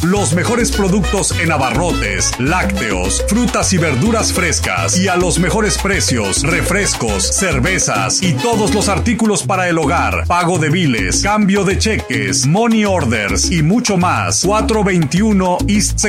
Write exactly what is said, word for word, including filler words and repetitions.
Los mejores productos en abarrotes, lácteos, frutas y verduras frescas y a los mejores precios, refrescos, cervezas y todos los artículos para el hogar, pago de biles, cambio de cheques, money orders y mucho más. cuatrocientos veintiuno East